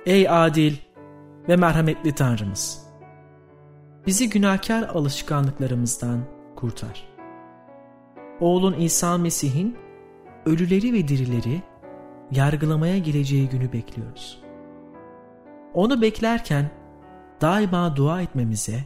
Ey adil ve merhametli Tanrımız! Bizi günahkar alışkanlıklarımızdan kurtar. Oğlun İsa Mesih'in ölüleri ve dirileri yargılamaya geleceği günü bekliyoruz. Onu beklerken daima dua etmemize